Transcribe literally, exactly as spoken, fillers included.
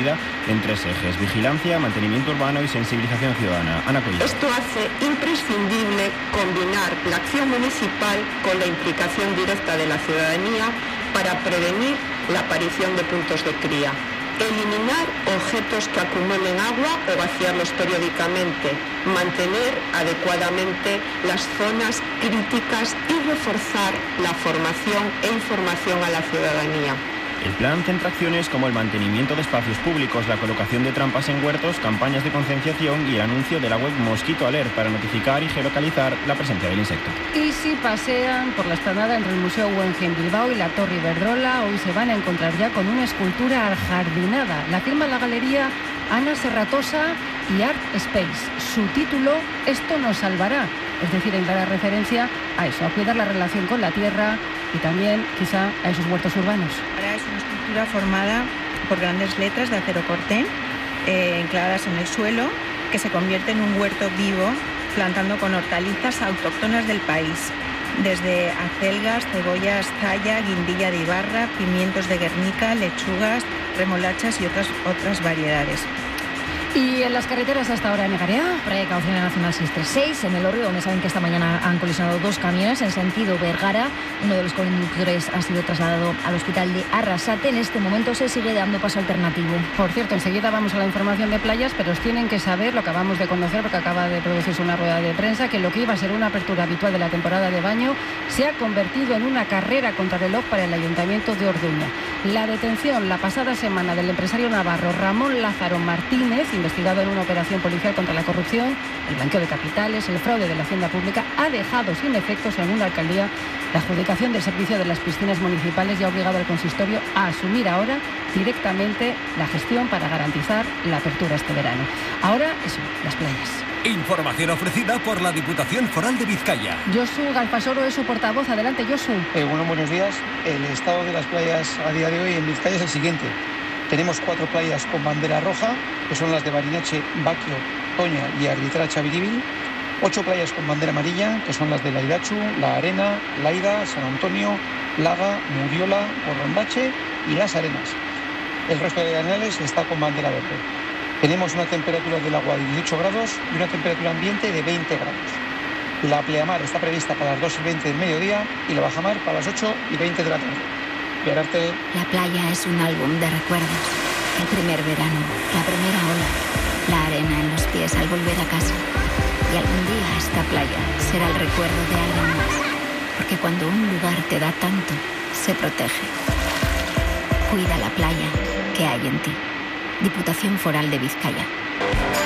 definida en tres ejes: vigilancia, mantenimiento urbano y sensibilización ciudadana. Ana Collado. Esto hace imprescindible combinar la acción municipal con la implicación directa de la ciudadanía para prevenir la aparición de puntos de cría, eliminar objetos que acumulen agua o vaciarlos periódicamente, mantener adecuadamente las zonas críticas y reforzar la formación e información a la ciudadanía. El plan centra acciones como el mantenimiento de espacios públicos, la colocación de trampas en huertos, campañas de concienciación y el anuncio de la web Mosquito Alert para notificar y geolocalizar la presencia del insecto. Y si pasean por la explanada entre el Museo Guggenheim Bilbao y la Torre Iberdrola, hoy se van a encontrar ya con una escultura ajardinada. La firma la galería Ana Serratosa y Art Space. Su título, Esto nos salvará. Es decir, en clara referencia a eso, a cuidar la relación con la tierra y también, quizá, a esos huertos urbanos. Ahora es una escultura formada por grandes letras de acero corté, eh, enclavadas en el suelo, que se convierte en un huerto vivo, plantando con hortalizas autóctonas del país, desde acelgas, cebollas zaya, guindilla de Ibarra, pimientos de Guernica, lechugas, remolachas y otras, otras variedades. ¿Y en las carreteras hasta ahora, Negarea? Precaución en la Nacional seiscientos treinta y seis, en el Orrio, donde saben que esta mañana han colisionado dos camiones en sentido Vergara. Uno de los conductores ha sido trasladado al hospital de Arrasate. En este momento se sigue dando paso alternativo. Por cierto, enseguida vamos a la información de playas, pero os tienen que saber, lo acabamos de conocer porque acaba de producirse una rueda de prensa, que lo que iba a ser una apertura habitual de la temporada de baño se ha convertido en una carrera contrarreloj para el Ayuntamiento de Orduña. La detención la pasada semana del empresario navarro Ramón Lázaro Martínez, investigado en una operación policial contra la corrupción, el blanqueo de capitales, el fraude de la hacienda pública, ha dejado sin efectos en una alcaldía la adjudicación del servicio de las piscinas municipales y ha obligado al consistorio a asumir ahora directamente la gestión para garantizar la apertura este verano. Ahora, eso, las playas. Información ofrecida por la Diputación Foral de Vizcaya. Josu Galpasoro es su portavoz. Adelante, Josu. Eh, bueno, buenos días. El estado de las playas a día de hoy en Vizcaya es el siguiente. Tenemos cuatro playas con bandera roja, que son las de Barinache, Baquio, Toña y Arbitracha Biribil. Ocho playas con bandera amarilla, que son las de Laidachu, La Arena, Laida, San Antonio, Laga, Muriola, Borrondache y Las Arenas. El resto de canales está con bandera verde. Tenemos una temperatura del agua de dieciocho grados y una temperatura ambiente de veinte grados. La pleamar está prevista para las dos y veinte del mediodía y la bajamar para las ocho y veinte de la tarde. Piararte. La playa es un álbum de recuerdos. El primer verano, la primera ola, la arena en los pies al volver a casa. Y algún día esta playa será el recuerdo de alguien más. Porque cuando un lugar te da tanto, se protege. Cuida la playa que hay en ti. Diputación Foral de Vizcaya.